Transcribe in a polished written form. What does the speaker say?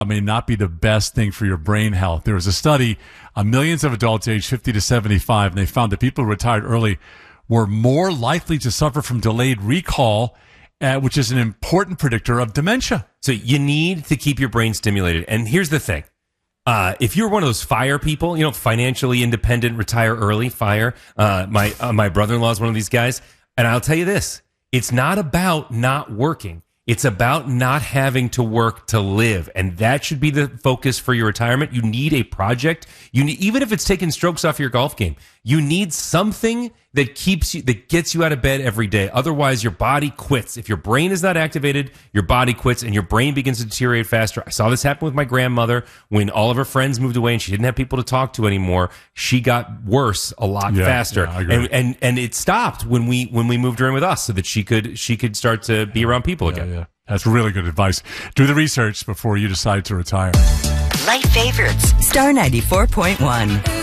may not be the best thing for your brain health. There was a study on millions of adults aged 50 to 75, and they found that people who retired early were more likely to suffer from delayed recall, which is an important predictor of dementia. So you need to keep your brain stimulated. And here's the thing. If you're one of those FIRE people, financially independent, retire early, FIRE, my brother-in-law is one of these guys. And I'll tell you this, it's not about not working. It's about not having to work to live. And that should be the focus for your retirement. You need a project. Even if it's taking strokes off your golf game, you need something that gets you out of bed every day. Otherwise, your body quits. If your brain is not activated, your body quits and your brain begins to deteriorate faster. I saw this happen with my grandmother when all of her friends moved away and she didn't have people to talk to anymore. She got worse a lot faster. Yeah, I agree. And it stopped when we moved her in with us so that she could start to be around people again. Yeah. That's really good advice. Do the research before you decide to retire. Light favorites. Star 94.1.